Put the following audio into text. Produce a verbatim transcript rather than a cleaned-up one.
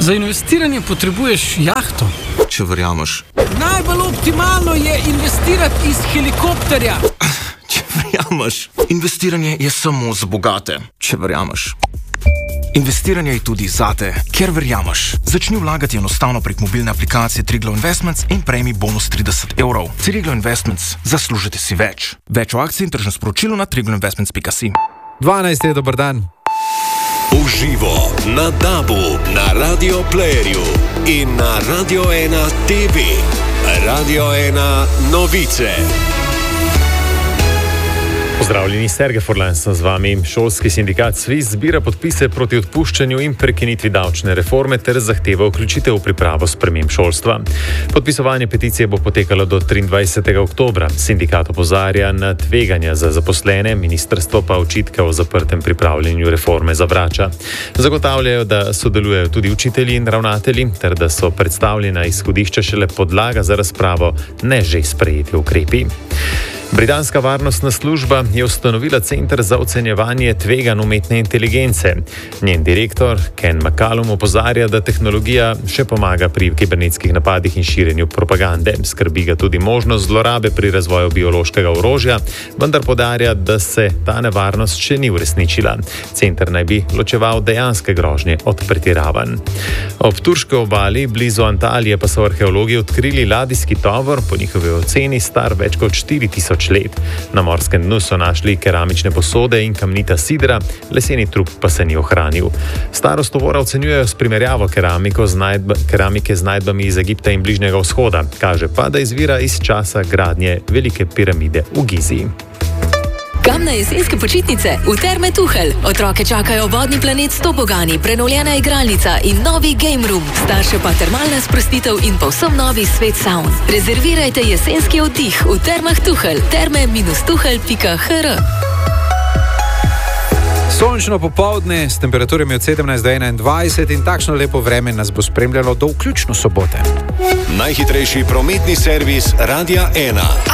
Za investiranje potrebuješ jahto. Če verjameš. Najbolj optimalno je investirati iz helikopterja. Če verjameš. Investiranje je samo za bogate. Če verjameš. Investiranje je tudi zate, ker verjameš. Začni vlagati enostavno prek mobilne aplikacije Triglav Investments in prejmi bonus trideset evrov. Triglav Investments, zaslužite si več. Več o akciji in tržnem sporočilu na triglav investments pika si. dvanajst je dober dan. Uživo na Dabu, na Radio Playerju in na Radio ena T V. Radio ena novice. Pozdravljeni, Sergej Furlan sem z vami. Šolski sindikat SVIZ zbira podpise proti odpuščanju in prekinitvi davčne reforme ter zahteva vključitev v pripravo sprememb šolstva. Podpisovanje peticije bo potekalo do triindvajsetega oktobra. Sindikat opozarja na tveganja za zaposlene, ministrstvo pa očitke o zaprtem pripravljanju reforme zavrača. Zagotavljajo, da sodelujejo tudi učitelji in ravnatelji ter da so predstavljena izhodišča šele podlaga za razpravo, ne že sprejeti ukrepi. Britanska varnostna služba je ustanovila center za ocenjevanje tveganj umetne inteligence. Njen direktor Ken McCallum opozarja, da tehnologija še pomaga pri kibernetskih napadih in širjenju propagande. Skrbi ga tudi možnost zlorabe pri razvoju biološkega orožja, vendar poudarja, da se ta nevarnost še ni uresničila. Center naj bi ločeval dejanske grožnje od pretiravanj. Ob turški obali blizu Antalije pa so arheologi odkrili ladijski tovor, po njihovi oceni star več kot štiri tisoč let. Na morskem dnu so našli keramične posode in kamnita sidra, leseni trup pa se ni ohranil. Starost tovora ocenjujejo s primerjavo keramiko z najdba, keramike z najdbami iz Egipta in Bližnjega vzhoda. Kaže pa, da izvira iz časa gradnje velike piramide v Giziji. Kam na jesenske počitnice? V Terme Tuhelj. Otroke čakajo vodni planet s tobogani, prenovljena igralnica in novi game room. Starše pa termalna sprostitev in povsem novi svet saun. Rezervirajte jesenski oddih v Termah Tuhelj. terme tuhelj pika h r. Sončno popoldne s temperaturami od sedemnajst do enaindvajset in takšno lepo vreme nas bo spremljalo do vključno sobote. Najhitrejši prometni servis Radia ena.